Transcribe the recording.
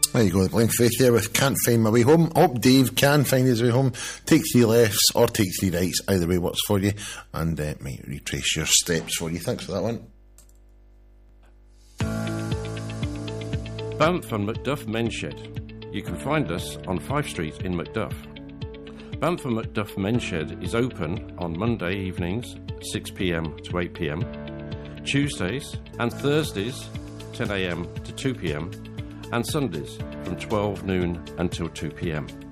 There you go, the Blind Faith there with Can't Find My Way Home. Hope Dave can find his way home. Take 3 lefts or take 3 rights, either way works for you, and might retrace your steps for you. Thanks for that one. Banff and Macduff Men's Shed. You can find us on Fife Street in Macduff. Banff and Macduff Men's Shed is open on Monday evenings 6 p.m. to 8 p.m, Tuesdays and Thursdays 10 a.m. to 2 p.m, and Sundays from 12 noon until 2 p.m.